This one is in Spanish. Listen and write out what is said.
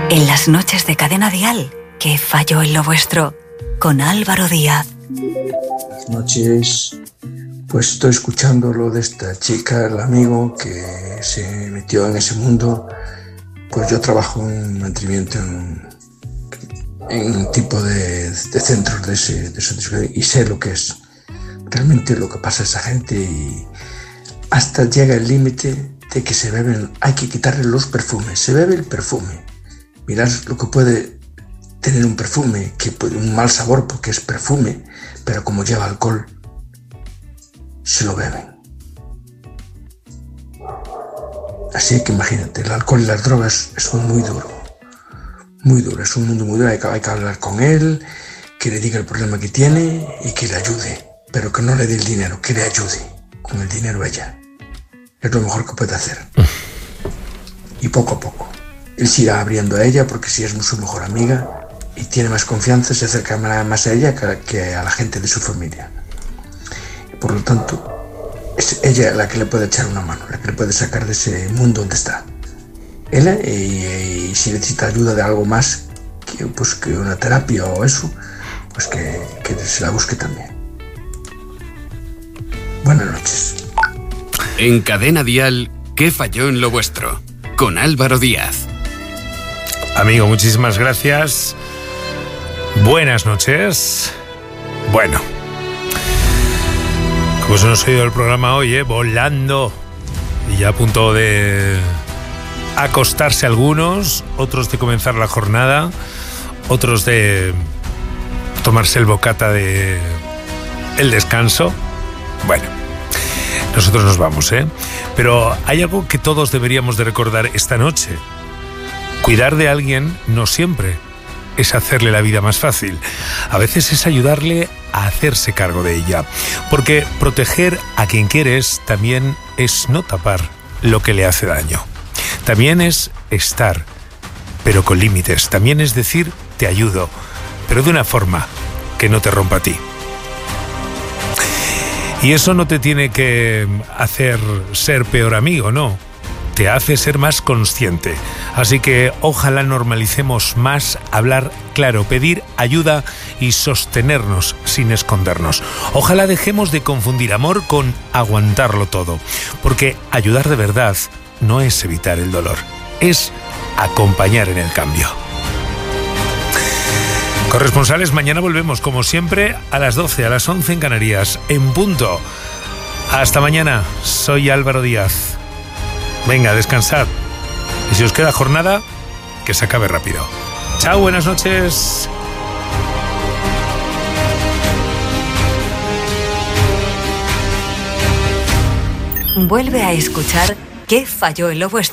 En las noches de Cadena Dial, ¿qué falló en lo vuestro? Con Álvaro Díaz. Buenas noches. Pues estoy escuchando lo de esta chica, el amigo que se metió en ese mundo. Pues yo trabajo en mantenimiento en un tipo de centros de ese y sé lo que es realmente lo que pasa a esa gente, y hasta llega el límite de que se beben, hay que quitarle los perfumes, se bebe el perfume. Mirad lo que puede tener un perfume, que puede un mal sabor porque es perfume, pero como lleva alcohol, se lo beben. Así que imagínate, el alcohol y las drogas son muy duro, es un mundo muy duro. Hay que hablar con él, que le diga el problema que tiene y que le ayude, pero que no le dé el dinero, que le ayude con el dinero a ella. Es lo mejor que puede hacer. Y poco a poco él se irá abriendo a ella, porque si es su mejor amiga y tiene más confianza, se acerca más a ella que a la gente de su familia. Y por lo tanto, es ella la que le puede echar una mano, la que le puede sacar de ese mundo donde está. Él, y si necesita ayuda de algo más, que una terapia o eso, pues que se la busque también. Buenas noches. En Cadena Dial, ¿qué falló en lo vuestro? Con Álvaro Díaz. Amigo, muchísimas gracias. Buenas noches. Bueno, como se nos ha ido el programa hoy, volando, y ya a punto de acostarse algunos, otros de comenzar la jornada, otros de tomarse el bocata de el descanso. Bueno, nosotros nos vamos, pero hay algo que todos deberíamos de recordar esta noche. Cuidar de alguien no siempre es hacerle la vida más fácil. A veces es ayudarle a hacerse cargo de ella. Porque proteger a quien quieres también es no tapar lo que le hace daño. También es estar, pero con límites. También es decir, te ayudo, pero de una forma que no te rompa a ti. Y eso no te tiene que hacer ser peor amigo, no. Te hace ser más consciente. Así que ojalá normalicemos más hablar claro, pedir ayuda y sostenernos sin escondernos. Ojalá dejemos de confundir amor con aguantarlo todo. Porque ayudar de verdad no es evitar el dolor, es acompañar en el cambio. Corresponsales, mañana volvemos como siempre a las 12, a las 11 en Canarias, en punto. Hasta mañana, soy Álvaro Díaz. Venga, descansad. Y si os queda jornada, que se acabe rápido. Chao, buenas noches. Vuelve a escuchar ¿Qué falló en lo vuestro?